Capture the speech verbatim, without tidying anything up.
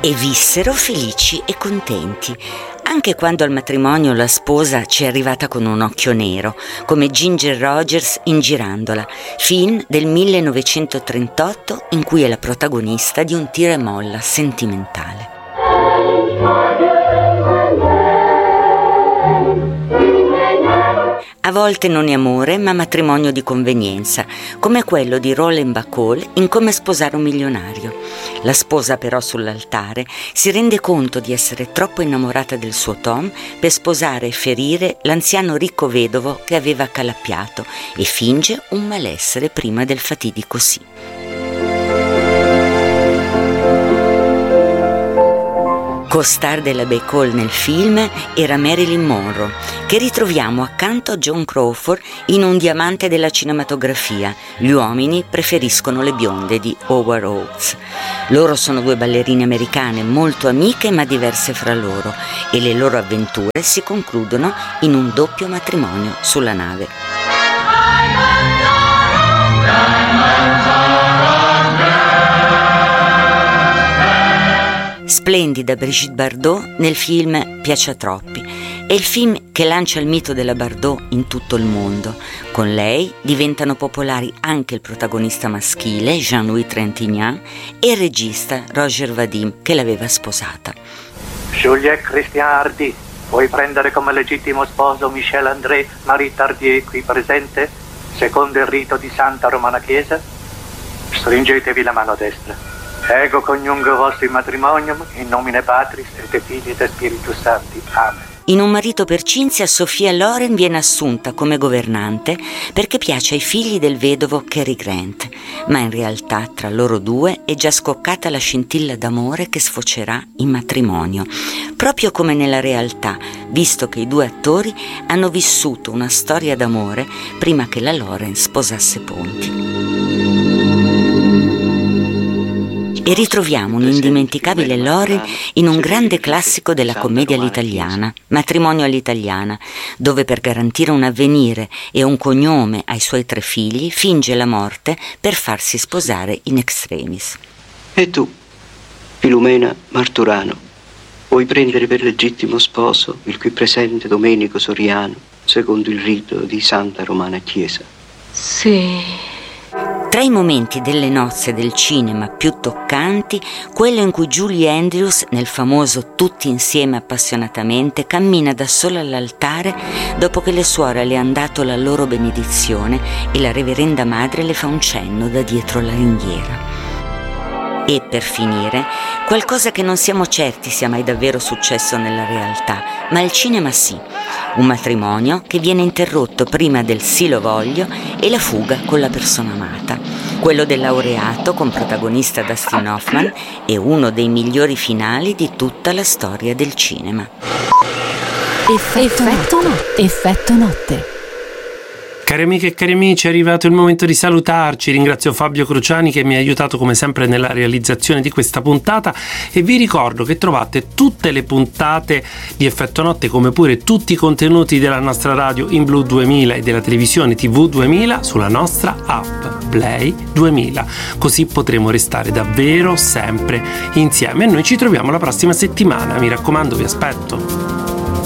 E vissero felici e contenti, anche quando al matrimonio la sposa ci è arrivata con un occhio nero, come Ginger Rogers in Girandola, film del millenovecentotrentotto in cui è la protagonista di un tira e molla sentimentale. A volte non è amore, ma matrimonio di convenienza, come quello di Roland Bacall in Come sposare un milionario. La sposa però sull'altare si rende conto di essere troppo innamorata del suo Tom per sposare e ferire l'anziano ricco vedovo che aveva accalappiato e finge un malessere prima del fatidico sì. Co-star della Bacall nel film era Marilyn Monroe, che ritroviamo accanto a Joan Crawford in Un diamante della cinematografia. Gli uomini preferiscono le bionde di Howard Hawks. Loro sono due ballerine americane molto amiche ma diverse fra loro e le loro avventure si concludono in un doppio matrimonio sulla nave. Splendida Brigitte Bardot nel film Piace a troppi. È il film che lancia il mito della Bardot in tutto il mondo. Con lei diventano popolari anche il protagonista maschile, Jean-Louis Trintignant, e il regista Roger Vadim, che l'aveva sposata. Juliette Christian Hardy, vuoi prendere come legittimo sposo Michel André Marie Tardieu qui presente, secondo il rito di Santa Romana Chiesa? Stringetevi la mano destra. Ego coniungo vostro in matrimonium, in nomine Patris et Filii et Spiritus Sancti. Amen. In Un marito per Cinzia, Sophia Loren viene assunta come governante perché piace ai figli del vedovo Cary Grant, ma in realtà tra loro due è già scoccata la scintilla d'amore che sfocerà in matrimonio, proprio come nella realtà, visto che i due attori hanno vissuto una storia d'amore prima che la Loren sposasse Ponti. E ritroviamo un'indimenticabile Loren in un grande classico della commedia all'italiana, Matrimonio all'italiana, dove per garantire un avvenire e un cognome ai suoi tre figli finge la morte per farsi sposare in extremis. E tu, Filumena Marturano, vuoi prendere per legittimo sposo il qui presente Domenico Soriano, secondo il rito di Santa Romana Chiesa? Sì. Tra i momenti delle nozze del cinema più toccanti, quello in cui Julie Andrews, nel famoso Tutti insieme appassionatamente, cammina da sola all'altare dopo che le suore le hanno dato la loro benedizione e la reverenda madre le fa un cenno da dietro la ringhiera. E per finire, qualcosa che non siamo certi sia mai davvero successo nella realtà, ma il cinema sì. Un matrimonio che viene interrotto prima del sì lo voglio e la fuga con la persona amata. Quello del laureato con protagonista Dustin Hoffman è uno dei migliori finali di tutta la storia del cinema. Effetto, Effetto notte. Effetto notte. Cari amiche e cari amici, è arrivato il momento di salutarci. Ringrazio Fabio Cruciani che mi ha aiutato come sempre nella realizzazione di questa puntata e vi ricordo che trovate tutte le puntate di Effetto Notte come pure tutti i contenuti della nostra radio in Blu duemila e della televisione tivù duemila sulla nostra app Play duemila, così potremo restare davvero sempre insieme e noi ci troviamo la prossima settimana. Mi raccomando, vi aspetto.